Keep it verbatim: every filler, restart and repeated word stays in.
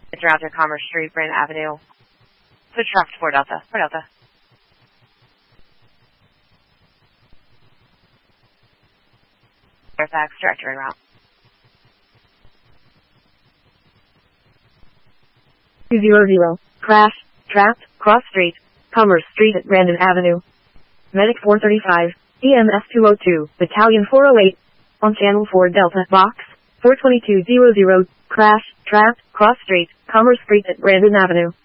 It's Route Commerce Street, Brandon Avenue. Switch traffic to four Delta. four Delta. Fairfax, directory route. two zero zero. Crash. Trapped. Cross Street. Commerce Street at Brandon Avenue. Medic four thirty-five. E M S two oh two. Battalion four oh eight. On Channel four Delta. Box. four two two zero zero. Crash. Trapped. Cross Street. Commerce Street at Brandon Avenue.